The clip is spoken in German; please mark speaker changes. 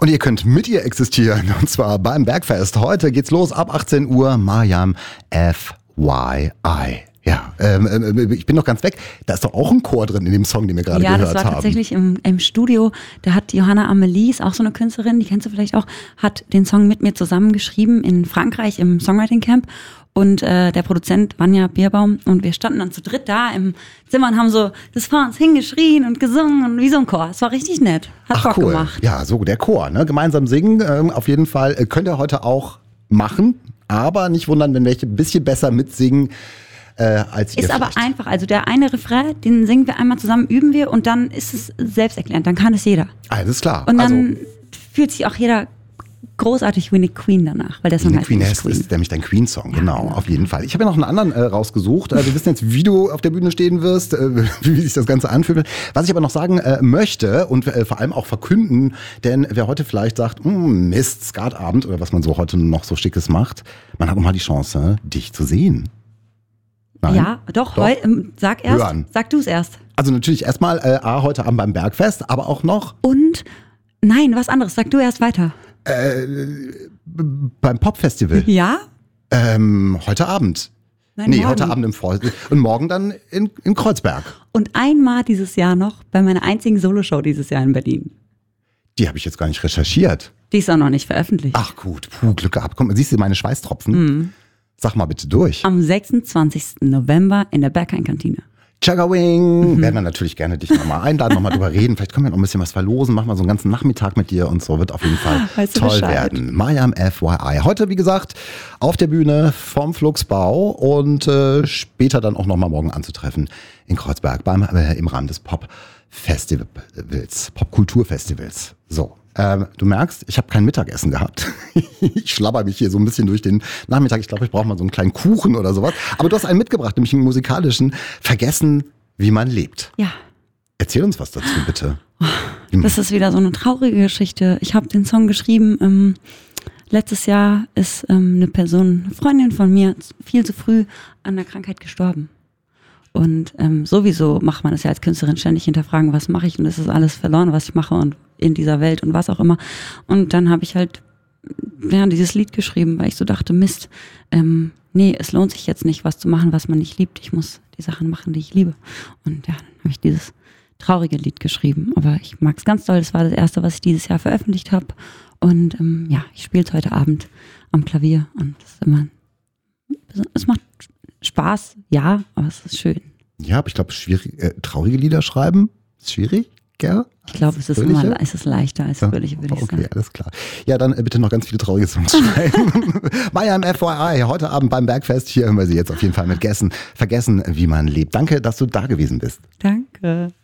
Speaker 1: Und ihr könnt mit ihr existieren, und zwar beim Bergfest. Heute geht's los ab 18 Uhr, Mariam FYI. Ja, ich bin noch ganz weg. Da ist doch auch ein Chor drin in dem Song, den wir gerade gehört haben. Ja, das war
Speaker 2: tatsächlich im Studio. Da hat Johanna Amelie, ist auch so eine Künstlerin, die kennst du vielleicht auch, hat den Song mit mir zusammengeschrieben in Frankreich im Songwriting Camp. Und der Produzent Vanja Bierbaum und wir standen dann zu dritt da im Zimmer und haben so das vor uns hingeschrien und gesungen und wie so ein Chor. Es war richtig nett. Hat Bock gemacht.
Speaker 1: Ja, so der Chor, ne? Gemeinsam singen, auf jeden Fall. Könnt ihr heute auch machen, aber nicht wundern, wenn welche ein bisschen besser mitsingen als ihr.
Speaker 2: Ist aber einfach, also der eine Refrain, den singen wir einmal zusammen, üben wir und dann ist es selbsterklärend, dann kann es jeder.
Speaker 1: Alles klar.
Speaker 2: Und dann fühlt sich auch jeder großartig wie eine Queen danach, weil der Song heißt
Speaker 1: Queen ist nämlich dein Queen-Song, ja, genau, auf jeden Fall. Ich habe ja noch einen anderen rausgesucht. Wir wissen jetzt, wie du auf der Bühne stehen wirst, wie sich das Ganze anfühlt. Was ich aber noch sagen möchte und vor allem auch verkünden, denn wer heute vielleicht sagt, Mist, Skatabend oder was man so heute noch so Schickes macht, man hat nochmal die Chance, dich zu sehen. Nein?
Speaker 2: Ja, doch. Sag erst. Hören. Sag du es erst.
Speaker 1: Also natürlich erstmal heute Abend beim Bergfest, aber auch noch.
Speaker 2: Und nein, was anderes. Sag du erst weiter.
Speaker 1: Beim Popfestival.
Speaker 2: Ja?
Speaker 1: Heute Abend.
Speaker 2: Nein,
Speaker 1: heute Abend im Freund und morgen dann in Kreuzberg.
Speaker 2: Und einmal dieses Jahr noch bei meiner einzigen Soloshow dieses Jahr in Berlin.
Speaker 1: Die habe ich jetzt gar nicht recherchiert.
Speaker 2: Die ist auch noch nicht veröffentlicht.
Speaker 1: Ach gut, Glück gehabt. Komm, siehst du meine Schweißtropfen?
Speaker 2: Mhm.
Speaker 1: Sag mal bitte durch.
Speaker 2: Am 26. November in der Berghain-Kantine.
Speaker 1: Chagawing. Werden wir natürlich gerne dich nochmal einladen, nochmal drüber reden. Vielleicht können wir noch ein bisschen was verlosen, machen wir so einen ganzen Nachmittag mit dir und so. Wird auf jeden Fall toll werden. Mariam FYI. Heute, wie gesagt, auf der Bühne vom Flugsbau und später dann auch nochmal morgen anzutreffen in Kreuzberg im Rahmen des Pop-Festivals, Popkulturfestivals. So. Du merkst, ich habe kein Mittagessen gehabt. Ich schlabber mich hier so ein bisschen durch den Nachmittag. Ich glaube, ich brauche mal so einen kleinen Kuchen oder sowas. Aber du hast einen mitgebracht, nämlich einen musikalischen. Vergessen, wie man lebt.
Speaker 2: Ja.
Speaker 1: Erzähl uns was dazu, bitte.
Speaker 2: Das ist wieder so eine traurige Geschichte. Ich habe den Song geschrieben. Letztes Jahr ist eine Freundin von mir, viel zu früh an der Krankheit gestorben. Und sowieso macht man das ja als Künstlerin ständig hinterfragen, was mache ich und es ist alles verloren, was ich mache und in dieser Welt und was auch immer. Und dann habe ich halt dieses Lied geschrieben, weil ich so dachte, Mist, es lohnt sich jetzt nicht, was zu machen, was man nicht liebt. Ich muss die Sachen machen, die ich liebe. Und ja, dann habe ich dieses traurige Lied geschrieben. Aber ich mag es ganz doll. Das war das erste, was ich dieses Jahr veröffentlicht habe. Und ich spiele es heute Abend am Klavier. Und es macht Spaß, ja, aber es ist schön.
Speaker 1: Ja, aber ich glaube, traurige Lieder schreiben ist schwierig, gell?
Speaker 2: Ich glaube, es ist leichter als fröhliche, würde ich sagen.
Speaker 1: Okay, alles klar. Ja, dann bitte noch ganz viele traurige Songs schreiben. Mariam FYI, heute Abend beim Bergfest. Hier hören wir sie jetzt auf jeden Fall mit Vergessen, wie man lebt. Danke, dass du da gewesen bist.
Speaker 2: Danke.